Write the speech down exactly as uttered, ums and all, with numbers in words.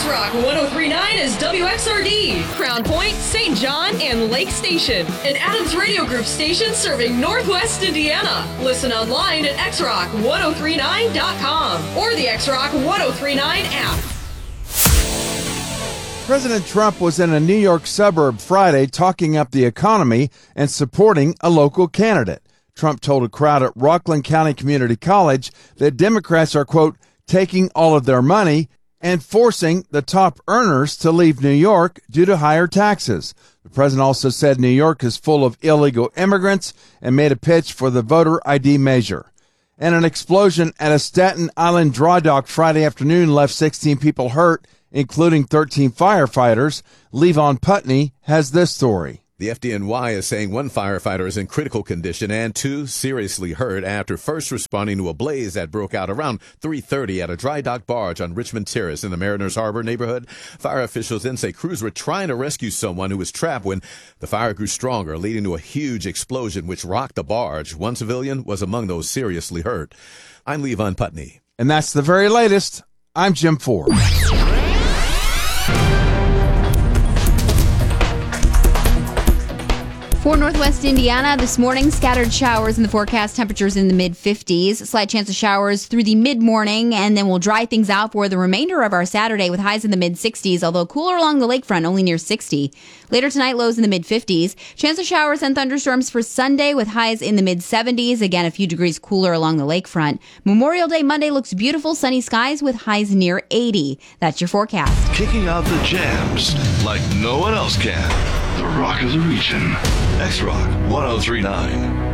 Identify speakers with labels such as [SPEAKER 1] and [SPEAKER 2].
[SPEAKER 1] X-Rock one oh three point nine is W X R D, Crown Point, Saint John, and Lake Station. An Adams Radio Group station serving Northwest Indiana. Listen online at x rock ten thirty-nine dot com or the X-Rock ten thirty-nine app.
[SPEAKER 2] President Trump was in a New York suburb Friday talking up the economy and supporting a local candidate. Trump told a crowd at Rockland County Community College that Democrats are, quote, taking all of their money and forcing the top earners to leave New York due to higher taxes. The president also said New York is full of illegal immigrants and made a pitch for the voter I D measure. And an explosion at a Staten Island dry dock Friday afternoon left sixteen people hurt, including thirteen firefighters. Levon Putney has this story.
[SPEAKER 3] The F D N Y is saying one firefighter is in critical condition and two seriously hurt after first responding to a blaze that broke out around three thirty at a dry dock barge on Richmond Terrace in the Mariners Harbor neighborhood. Fire officials then say crews were trying to rescue someone who was trapped when the fire grew stronger, leading to a huge explosion which rocked the barge. One civilian was among those seriously hurt. I'm Levon Putney.
[SPEAKER 2] And that's the very latest. I'm Jim Ford.
[SPEAKER 4] For Northwest Indiana, this morning, scattered showers in the forecast, temperatures in the mid fifties. Slight chance of showers through the mid-morning, and then we'll dry things out for the remainder of our Saturday with highs in the mid sixties, although cooler along the lakefront, only near sixty. Later tonight, lows in the mid fifties. Chance of showers and thunderstorms for Sunday with highs in the mid seventies. Again, a few degrees cooler along the lakefront. Memorial Day Monday looks beautiful, sunny skies with highs near eighty. That's your forecast.
[SPEAKER 5] Kicking out the jams like no one else can. The Rock of the Region. X-Rock ten thirty-nine.